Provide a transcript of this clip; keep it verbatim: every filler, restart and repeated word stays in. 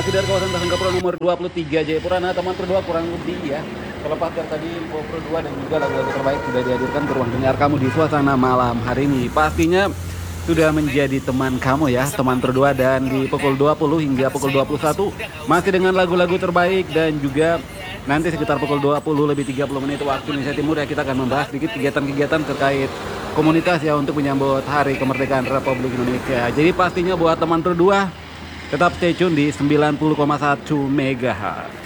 Masih dari kawasan Sangkapura nomor dua puluh tiga Jayapura. Nah teman berdua kurang lebih ya, terlepas dari tadi info dua dan juga lagu-lagu terbaik sudah dihadirkan ke ruang dengar kamu di suasana malam hari ini. Pastinya sudah menjadi teman kamu ya, teman berdua, dan di pukul dua puluh hingga pukul dua puluh satu masih dengan lagu-lagu terbaik, dan juga nanti sekitar pukul dua puluh lebih tiga puluh menit waktu Indonesia Timur ya, kita akan membahas sedikit kegiatan-kegiatan terkait komunitas ya untuk menyambut Hari Kemerdekaan Republik Indonesia. Jadi pastinya buat teman berdua tetap stay tune di sembilan puluh koma satu megahertz.